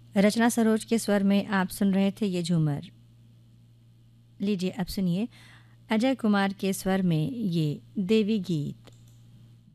रचना सरोज के स्वर में आप सुन रहे थे ये झूमर। लीजिए अब सुनिए अजय कुमार के स्वर में ये देवी गीत।